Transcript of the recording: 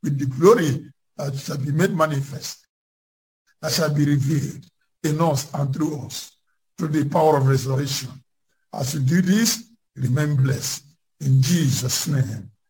with the glory that shall be made manifest, that shall be revealed in us and through us, through the power of resurrection. As you do this, remain blessed. In Jesus' name,